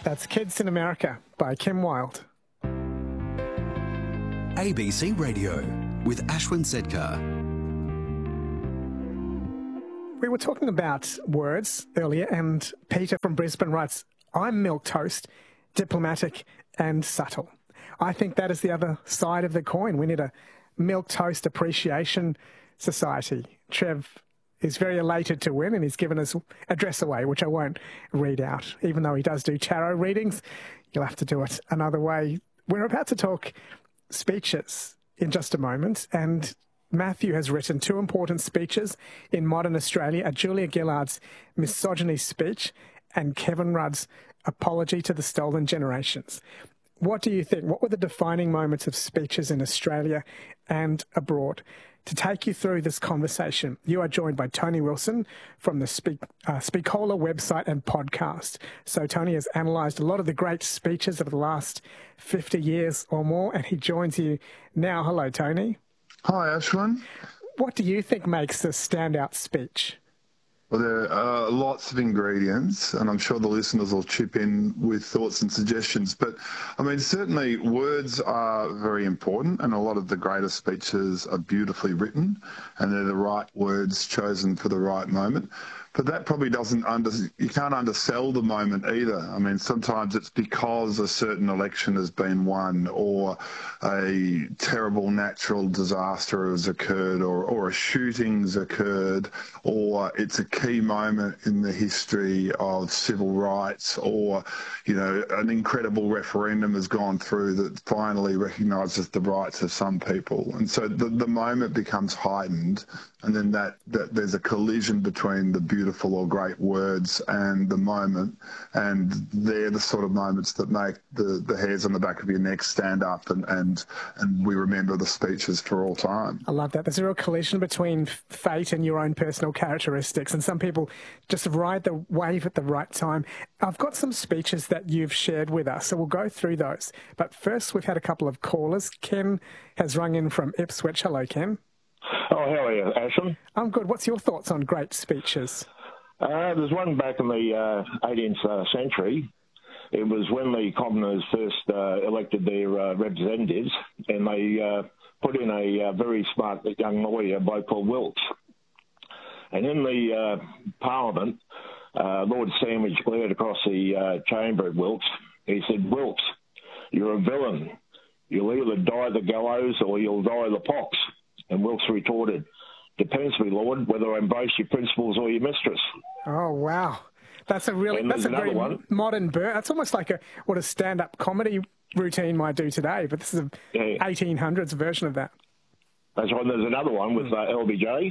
That's Kids in America by Kim Wilde. ABC Radio with Ashwin Sedkar. We were talking about words earlier, and Peter from Brisbane writes, I'm milquetoast, diplomatic and subtle. I think that is the other side of the coin. We need a milquetoast appreciation society. Trev is very elated to win, and he's given us address away, which I won't read out. Even though he does do tarot readings, you'll have to do it another way. We're about to talk speeches in just a moment, and Matthew has written two important speeches in modern Australia, Julia Gillard's misogyny speech and Kevin Rudd's apology to the stolen generations. What do you think? What were the defining moments of speeches in Australia and abroad? To take you through this conversation, you are joined by Tony Wilson from the Speakola website and podcast. So Tony has analysed a lot of the great speeches of the last 50 years or more, and he joins you now. Hello, Tony. Hi, Ashwin. What do you think makes a standout speech? Well, there are lots of ingredients, and I'm sure the listeners will chip in with thoughts and suggestions. But, I mean, certainly words are very important, and a lot of the greatest speeches are beautifully written, and they're the right words chosen for the right moment. But that probably you can't undersell the moment either. I mean, sometimes it's because a certain election has been won, or a terrible natural disaster has occurred, or a shooting's occurred, or it's a key moment in the history of civil rights, or, you know, an incredible referendum has gone through that finally recognises the rights of some people. And so the moment becomes heightened, and then that there's a collision between the beautiful or great words and the moment, and they're the sort of moments that make the hairs on the back of your neck stand up, and we remember the speeches for all time. I love that. There's a real collision between fate and your own personal characteristics, and some people just ride the wave at the right time. I've got some speeches that you've shared with us, so we'll go through those. But first, we've had a couple of callers. Ken has rung in from Ipswich. Hello, Ken. Oh, how are you, Ashwin? I'm good. What's your thoughts on great speeches? There's one back in the 18th century. It was when the commoners first elected their representatives, and they put in a very smart young lawyer, a bloke called Wilkes. And in the Parliament, Lord Sandwich glared across the chamber at Wilkes. He said, "Wilkes, you're a villain. You'll either die the gallows or you'll die the pox." And Wilkes retorted, "Depends, me lord, whether I embrace your principles or your mistress." Oh, wow. That's a very modern burn. That's almost like what a stand-up comedy routine might do today, but this is a 1800s version of that. That's right. There's another one with LBJ.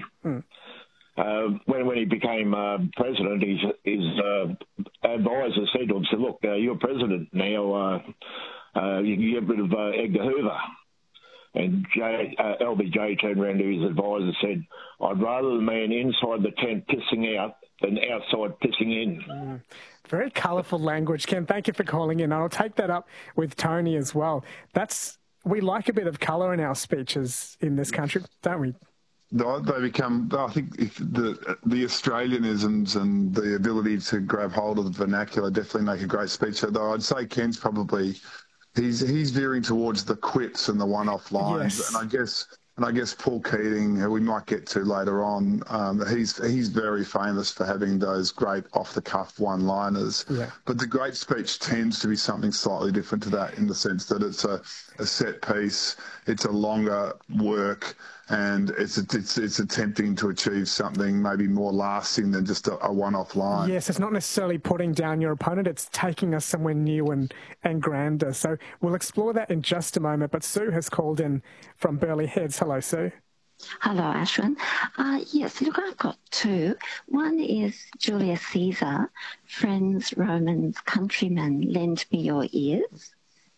When he became president, his advisor said to him, "Look, you're president now. You can get rid of Edgar Hoover." And LBJ turned around to his advisor and said, "I'd rather the man inside the tent pissing out than outside pissing in." Very colourful language, Ken. Thank you for calling in. I'll take that up with Tony as well. We like a bit of colour in our speeches in this country, don't we? They become, I think, the Australianisms and the ability to grab hold of the vernacular definitely make a great speech. Though I'd say Ken's probably... He's veering towards the quips and the one-off lines, yes. And I guess Paul Keating, who we might get to later on, he's very famous for having those great off-the-cuff one-liners. Yeah. But the great speech tends to be something slightly different to that, in the sense that it's a set piece, it's a longer work, and it's attempting to achieve something maybe more lasting than just a one-off line. Yes, it's not necessarily putting down your opponent, it's taking us somewhere new and grander. So we'll explore that in just a moment. But Sue has called in from Burleigh Heads. Hello, Sue. Hello, Ashwin. Yes, look, I've got two. One is Julius Caesar, "Friends, Romans, countrymen, lend me your ears."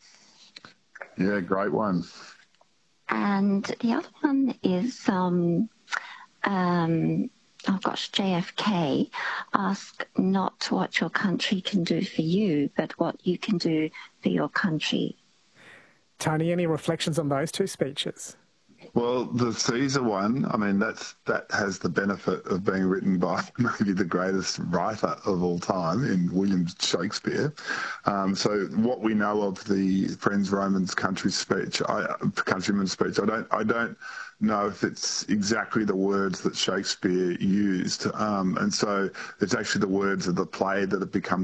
Yeah, great one. And the other one is, JFK, "Ask not what your country can do for you, but what you can do for your country." Tony, any reflections on those two speeches? Well, the Caesar one, I mean, that has the benefit of being written by maybe the greatest writer of all time in William Shakespeare. So what we know of the Friends Romans countryman's speech, I don't know if it's exactly the words that Shakespeare used. And so it's actually the words of the play that have become